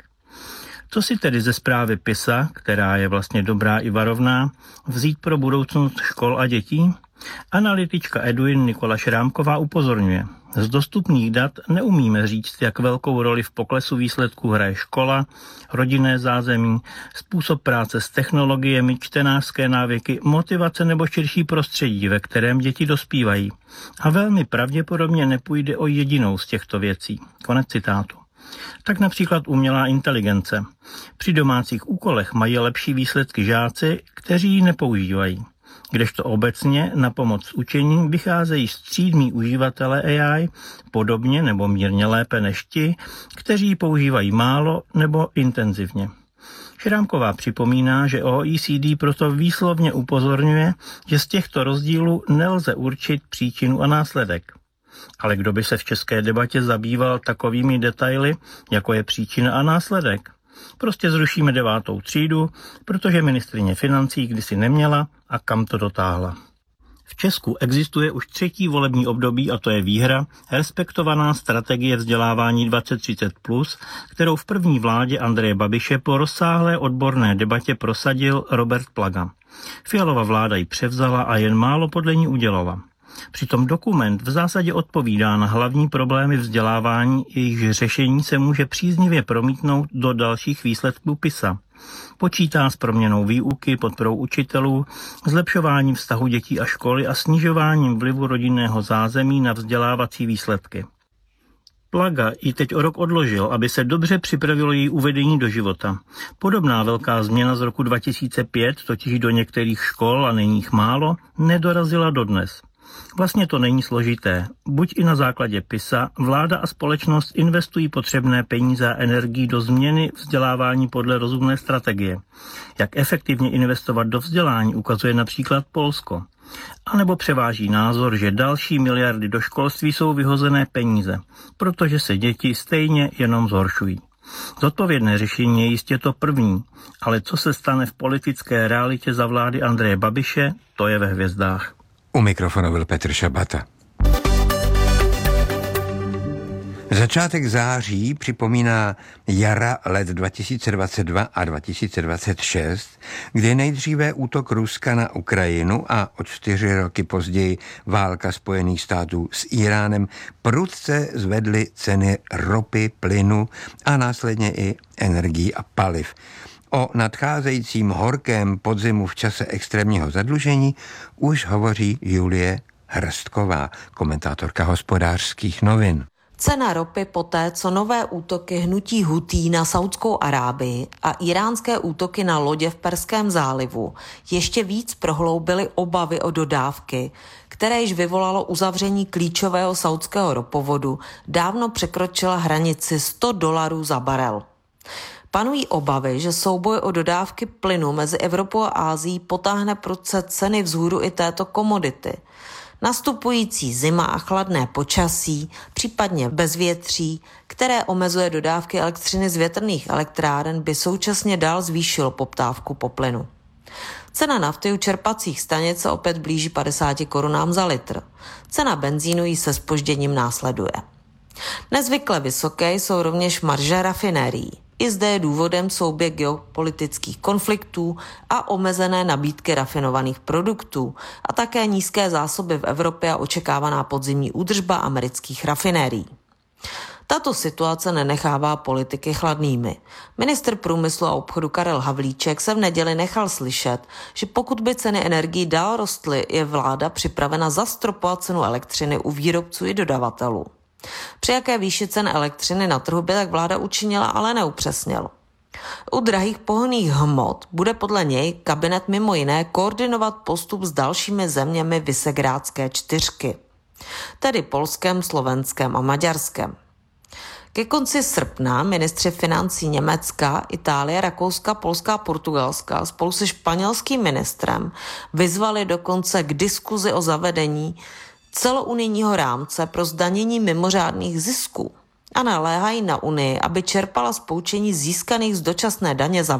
Co si tedy ze zprávy PISA, která je vlastně dobrá i varovná, vzít pro budoucnost škol a dětí? Analytička Eduin Nikola Šrámková upozorňuje. Z dostupných dat neumíme říct, jak velkou roli v poklesu výsledků hraje škola, rodinné zázemí, způsob práce s technologiemi, čtenářské návyky, motivace nebo širší prostředí, ve kterém děti dospívají. A velmi pravděpodobně nepůjde o jedinou z těchto věcí. Konec citátu. Tak například umělá inteligence. Při domácích úkolech mají lepší výsledky žáci, kteří ji nepoužívají. Kdežto obecně na pomoc učení vycházejí střídmí uživatelé AI podobně nebo mírně lépe než ti, kteří ji používají málo nebo intenzivně. Šrámková připomíná, že OECD proto výslovně upozorňuje, že z těchto rozdílů nelze určit příčinu a následek. Ale kdo by se v české debatě zabýval takovými detaily, jako je příčina a následek? Prostě zrušíme 9. třídu, protože ministryně financí kdysi neměla a kam to dotáhla. V Česku existuje už 3. volební období a to je výhra, respektovaná strategie vzdělávání 2030+, kterou v první vládě Andreje Babiše po rozsáhlé odborné debatě prosadil Robert Plaga. Fialova vláda ji převzala a jen málo podle ní udělala. Přitom dokument v zásadě odpovídá na hlavní problémy vzdělávání, jejichž řešení se může příznivě promítnout do dalších výsledků PISA. Počítá s proměnou výuky, podporou učitelů, zlepšováním vztahu dětí a školy a snižováním vlivu rodinného zázemí na vzdělávací výsledky. Plaga ji teď o rok odložil, aby se dobře připravilo její uvedení do života. Podobná velká změna z roku 2005, totiž do některých škol, a není jich málo, nedorazila dodnes. Vlastně to není složité. Buď i na základě PISA vláda a společnost investují potřebné peníze a energii do změny vzdělávání podle rozumné strategie. Jak efektivně investovat do vzdělání ukazuje například Polsko. A nebo převáží názor, že další miliardy do školství jsou vyhozené peníze, protože se děti stejně jenom zhoršují. Zodpovědné řešení je jistě to první, ale co se stane v politické realitě za vlády Andreje Babiše, to je ve hvězdách. U mikrofonu byl Petr Šabata. Začátek září připomíná jara let 2022 a 2026, kdy nejdříve útok Ruska na Ukrajinu a o 4 roky později válka Spojených států s Iránem prudce zvedly ceny ropy, plynu a následně i energií a paliv. O nadcházejícím horkém podzimu v čase extrémního zadlužení už hovoří Julie Hrstková, komentátorka Hospodářských novin. Cena ropy poté, co nové útoky hnutí Hutí na Saudskou Arábii a iránské útoky na lodě v Perském zálivu ještě víc prohloubily obavy o dodávky, které již vyvolalo uzavření klíčového saudského ropovodu, dávno překročila hranici $100 za barel. Panují obavy, že souboj o dodávky plynu mezi Evropou a Ázií potáhne proces ceny vzhůru i této komodity. Nastupující zima a chladné počasí, případně bezvětří, které omezuje dodávky elektřiny z větrných elektráren, by současně dál zvýšilo poptávku po plynu. Cena nafty u čerpacích stanic se opět blíží 50 korunám za litr. Cena benzínu jí se zpožděním následuje. Nezvykle vysoké jsou rovněž marže rafinérií. I zde je důvodem souběh geopolitických konfliktů a omezené nabídky rafinovaných produktů a také nízké zásoby v Evropě a očekávaná podzimní údržba amerických rafinérií. Tato situace nenechává politiky chladnými. Ministr průmyslu a obchodu Karel Havlíček se v neděli nechal slyšet, že pokud by ceny energií dál rostly, je vláda připravena zastropovat cenu elektřiny u výrobců i dodavatelů. Při jaké výši cen elektřiny na trhu by tak vláda učinila, ale neupřesnil. U drahých pohonných hmot bude podle něj kabinet mimo jiné koordinovat postup s dalšími zeměmi Visegrádské čtyřky, tedy Polskem, Slovenskem a Maďarskem. Ke konci srpna ministři financí Německa, Itálie, Rakouska, Polska a Portugalska spolu se španělským ministrem vyzvali dokonce k diskuzi o zavedení celounijního rámce pro zdanění mimořádných zisků a naléhají na Unii, aby čerpala z poučení získaných z dočasné daně za